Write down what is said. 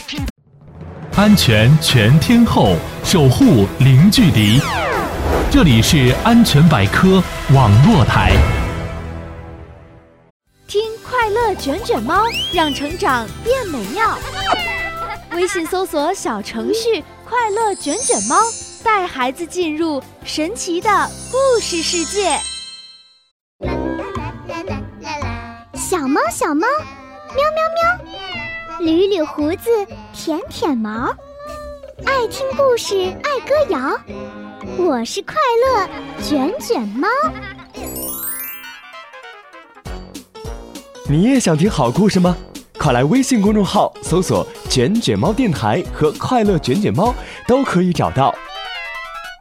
安全全天候，守护零距离。这里是安全百科网络台。 听快乐卷卷猫，让成长变美妙。微信搜索小程序快乐卷卷猫，带孩子进入神奇的故事世界。 小猫小猫，喵喵喵，捋捋胡子，舔舔毛，爱听故事，爱歌谣。我是快乐卷卷猫。 你也想听好故事吗？快来微信公众号搜索卷卷猫电台和快乐卷卷猫，都可以找到。